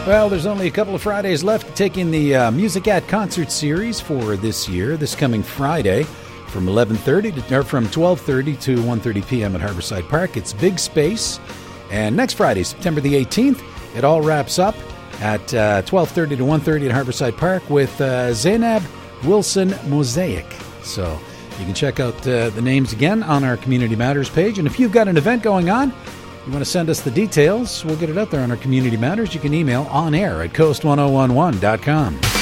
Well, there's only a couple of Fridays left to take in the Music at Concert series for this year. This coming Friday from 12:30 to 1:30 p.m. at Harborside Park. It's Big Space. And next Friday, September the 18th, it all wraps up at 12:30 to 1:30 at Harborside Park with Zainab Wilson Mosaic. So you can check out the names again on our Community Matters page. And if you've got an event going on, you want to send us the details, we'll get it out there on our Community Matters. You can email onair@coast1011.com.